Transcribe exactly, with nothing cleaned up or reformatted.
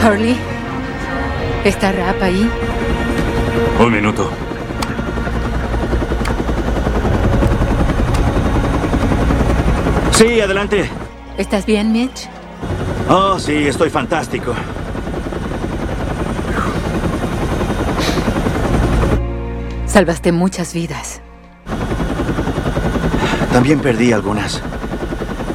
Hurley, ¿está Rap ahí? Un minuto. Sí, adelante. ¿Estás bien, Mitch? Oh, sí, estoy fantástico. Salvaste muchas vidas. También perdí algunas.